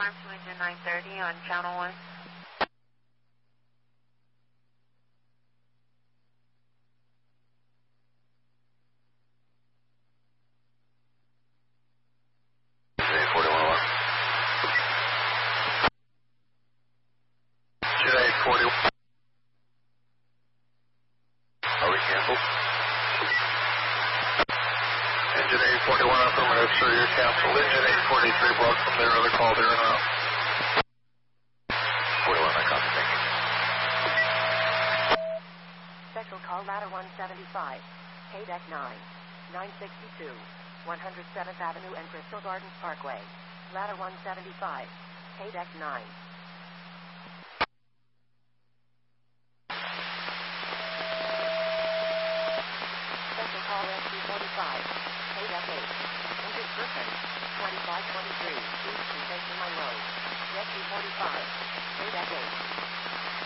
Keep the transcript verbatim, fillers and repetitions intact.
alarm to engine nine thirty on channel one. Engine eight forty-one, affirmative, sir, you're canceled. Engine eight forty-three, block from there, other call there and out. forty-one, I copy, thank you. Special call ladder one seventy-five, K D E C nine, nine sixty-two, one hundred seventh Avenue and Crystal Gardens Parkway. Ladder one seventy-five, K D E C nine. Special call S two forty-five, K D E C eight. Injured person, twenty-five twenty-three, East Station Monroe. S two forty-five, K D E C eight.